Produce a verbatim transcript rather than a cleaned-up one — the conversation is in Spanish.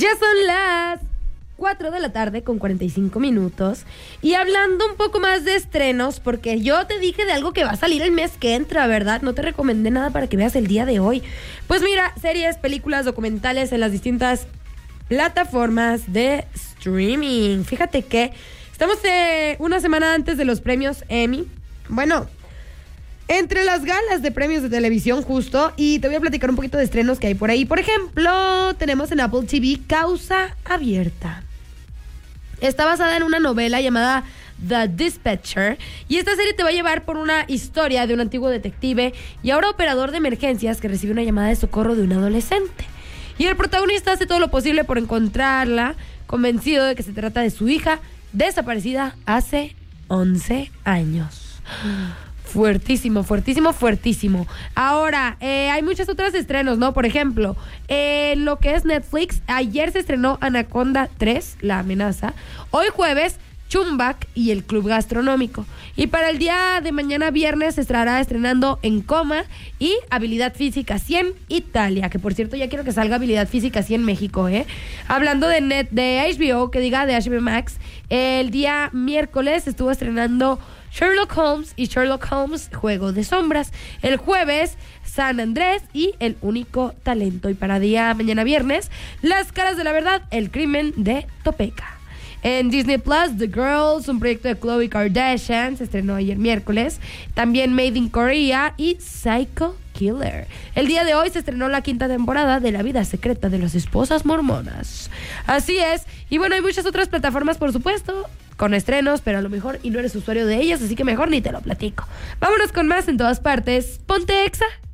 Ya son las cuatro de la tarde con cuarenta y cinco minutos. Y hablando un poco más de estrenos, porque yo te dije de algo que va a salir el mes que entra, ¿verdad? No te recomendé nada para que veas el día de hoy. Pues mira, series, películas, documentales en las distintas plataformas de streaming. Fíjate que estamos eh, una semana antes de los premios Emmy. Bueno, entre las galas de premios de televisión justo, y te voy a platicar un poquito de estrenos que hay por ahí. Por ejemplo, tenemos en Apple T V Causa Abierta. Está basada en una novela llamada The Dispatcher, y esta serie te va a llevar por una historia de un antiguo detective y ahora operador de emergencias que recibe una llamada de socorro de un adolescente. Y el protagonista hace todo lo posible por encontrarla, convencido de que se trata de su hija, desaparecida hace once años. Fuertísimo, fuertísimo, fuertísimo. Ahora, eh, hay muchos otros estrenos, ¿no? Por ejemplo, eh, lo que es Netflix, ayer se estrenó Anaconda tres, La Amenaza. Hoy jueves, Chumbak y el Club Gastronómico. Y para el día de mañana viernes se estará estrenando En Coma y Habilidad Física cien Italia, que por cierto ya quiero que salga Habilidad Física cien México, ¿eh? Hablando de net, de H B O, que diga de H B O Max, el día miércoles estuvo estrenando Sherlock Holmes y Sherlock Holmes Juego de Sombras. El jueves, San Andrés y El Único Talento. Y para día mañana viernes, Las Caras de la Verdad, El Crimen de Topeka. En Disney Plus, The Girls, un proyecto de Khloe Kardashian, se estrenó ayer miércoles. También Made in Korea y Psycho Killer. El día de hoy se estrenó la quinta temporada de La Vida Secreta de las Esposas Mormonas. Así es. Y bueno, hay muchas otras plataformas, por supuesto, con estrenos, pero a lo mejor y no eres usuario de ellas, así que mejor ni te lo platico. Vámonos con más en todas partes. Ponte Exa.